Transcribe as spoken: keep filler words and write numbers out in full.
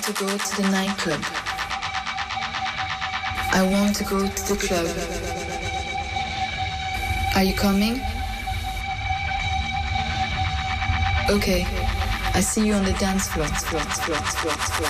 to go to the nightclub. I want to go to the club. Are you coming? Okay, I see you on the dance floor. floor, floor, floor, floor.